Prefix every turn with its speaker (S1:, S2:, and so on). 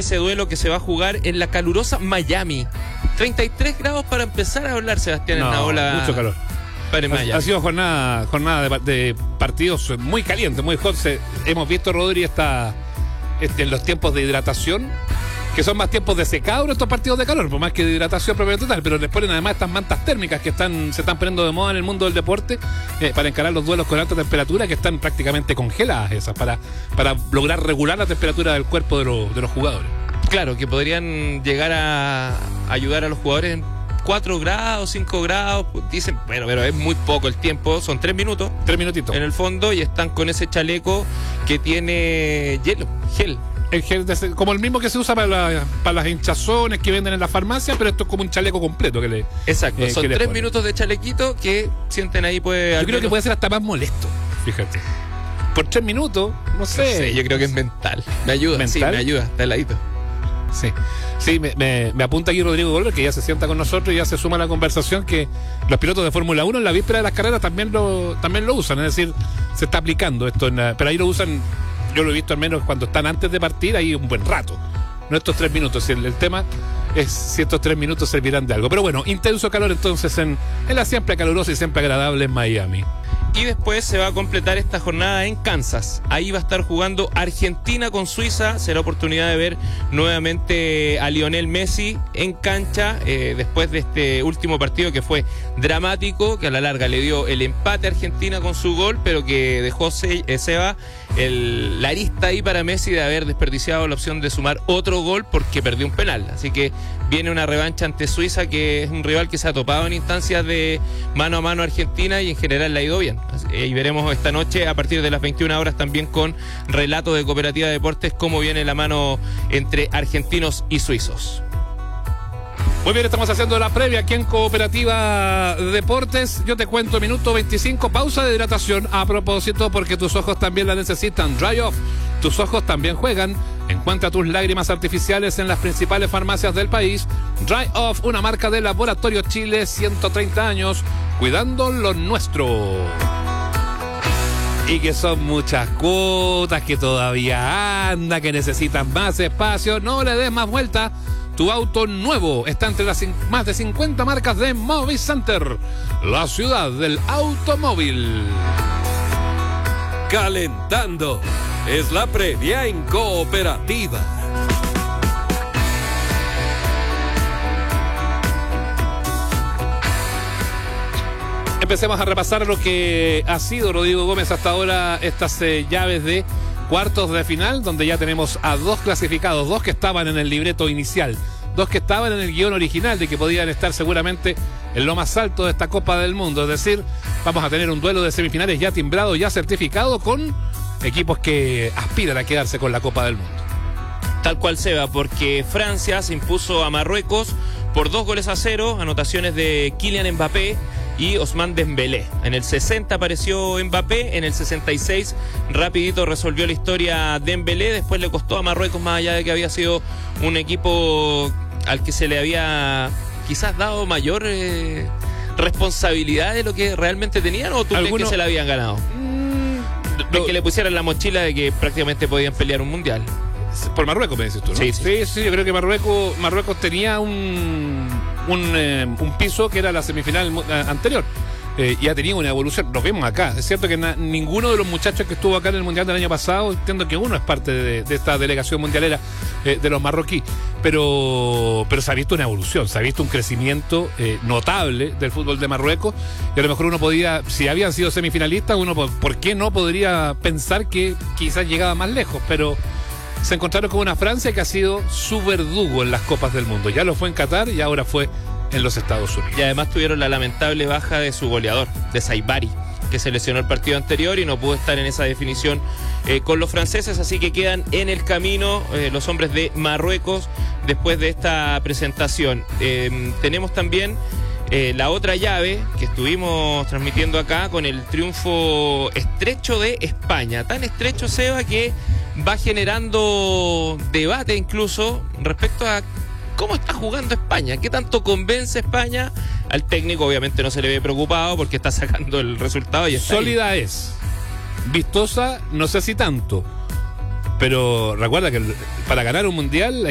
S1: ese duelo que se va a jugar en la calurosa Miami. 33 grados para empezar a hablar, Sebastián Esnaola.
S2: Mucho calor. Ha sido jornada de partidos muy calientes, muy hot. Hemos visto, Rodri, en los tiempos de hidratación, que son más tiempos de secado en estos partidos de calor, por más que de hidratación propiamente total, pero les ponen además estas mantas térmicas que se están poniendo de moda en el mundo del deporte para encarar los duelos con alta temperatura, que están prácticamente congeladas esas, para lograr regular la temperatura del cuerpo de los jugadores.
S1: Claro, que podrían llegar a ayudar a los jugadores en 4 grados, 5 grados, dicen, bueno, pero es muy poco el tiempo, son 3 minutos.
S2: 3 minutitos.
S1: En el fondo, y están con ese chaleco que tiene gel.
S2: El gel como el mismo que se usa para las hinchazones que venden en la farmacia, pero esto es como un chaleco completo que le.
S1: Exacto, son 3 minutos de chalequito que sienten ahí, pues.
S2: Yo creo que puede ser hasta más molesto, fíjate. Por 3 minutos, no sé.
S1: Yo creo que es mental. Me ayuda, ¿mental? Sí, me ayuda, está heladito.
S2: Sí, me apunta aquí Rodrigo Golver, que ya se sienta con nosotros y ya se suma a la conversación, que los pilotos de Fórmula 1 en la víspera de las carreras también lo usan, es decir, se está aplicando esto, pero ahí lo usan, yo lo he visto al menos cuando están antes de partir, ahí un buen rato, no estos 3 minutos, el tema es si estos 3 minutos servirán de algo. Pero bueno, intenso calor entonces en la siempre calurosa y siempre agradable en Miami.
S1: Y después se va a completar esta jornada en Kansas. Ahí va a estar jugando Argentina con Suiza. Será oportunidad de ver nuevamente a Lionel Messi en cancha, después de este último partido que fue dramático, que a la larga le dio el empate a Argentina con su gol, pero que dejó Seba la arista ahí para Messi de haber desperdiciado la opción de sumar otro gol porque perdió un penal. Así que viene una revancha ante Suiza, que es un rival que se ha topado en instancias de mano a mano a Argentina y en general le ha ido bien. Y veremos esta noche a partir de las 21 horas también con relato de Cooperativa Deportes cómo viene la mano entre argentinos y suizos.
S2: Muy bien, estamos haciendo la previa aquí en Cooperativa Deportes. Yo te cuento, minuto 25, pausa de hidratación. A propósito, porque tus ojos también la necesitan. Dry Off, tus ojos también juegan. Encuentra tus lágrimas artificiales en las principales farmacias del país. Dry Off, una marca de Laboratorio Chile, 130 años, cuidando lo nuestro. Y que son muchas cuotas, que todavía anda, que necesitan más espacio. No le des más vuelta. Tu auto nuevo está entre las más de 50 marcas de Movicenter, la ciudad del automóvil.
S3: Calentando es la previa en Cooperativa.
S2: Empecemos a repasar lo que ha sido, Rodrigo Gómez, hasta ahora estas llaves de cuartos de final, donde ya tenemos a 2 clasificados, 2 que estaban en el libreto inicial, 2 que estaban en el guión original de que podían estar seguramente en lo más alto de esta Copa del Mundo. Es decir, vamos a tener un duelo de semifinales ya timbrado, ya certificado, con equipos que aspiran a quedarse con la Copa del Mundo.
S1: Tal cual, Seba, porque Francia se impuso a Marruecos por 2-0, anotaciones de Kylian Mbappé y Ousmane Dembélé. En el 60 apareció Mbappé, en el 66 rapidito resolvió la historia Dembélé. Después le costó a Marruecos, más allá de que había sido un equipo al que se le había quizás dado mayor responsabilidad de lo que realmente tenían, ¿o tú crees que se la habían ganado? De que le pusieran la mochila de que prácticamente podían pelear un mundial.
S2: Por Marruecos me dices tú, ¿no?
S1: Sí,
S2: yo creo que Marruecos tenía un piso que era la semifinal anterior. Y ha tenido una evolución, lo vemos acá. Es cierto que ninguno de los muchachos que estuvo acá en el Mundial del año pasado, entiendo que uno es parte de esta delegación mundialera de los marroquíes, pero se ha visto una evolución, se ha visto un crecimiento notable del fútbol de Marruecos, y a lo mejor uno podía, si habían sido semifinalistas, uno ¿por qué no podría pensar que quizás llegaba más lejos? Pero se encontraron con una Francia que ha sido su verdugo en las Copas del Mundo. Ya lo fue en Qatar y ahora fue en los Estados Unidos.
S1: Y además tuvieron la lamentable baja de su goleador, de Saibari, que se lesionó el partido anterior y no pudo estar en esa definición con los franceses, así que quedan en el camino los hombres de Marruecos después de esta presentación. Tenemos también la otra llave que estuvimos transmitiendo acá con el triunfo estrecho de España, tan estrecho, Seba, que va generando debate incluso respecto a cómo está jugando España, qué tanto convence España. Al técnico obviamente no se le ve preocupado porque está sacando el resultado y está
S2: sólida
S1: ahí.
S2: Es vistosa, no sé si tanto, pero recuerda que para ganar un mundial